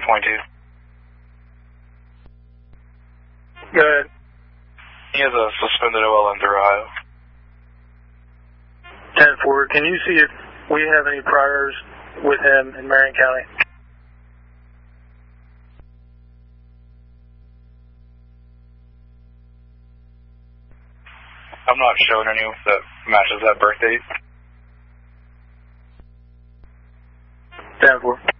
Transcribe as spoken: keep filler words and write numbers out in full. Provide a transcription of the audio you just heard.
twenty-two. Go ahead. He has a suspended O L M through Ohio. ten four, can you see if we have any priors with him in Marion County? I'm not showing any that matches that birth date. ten four.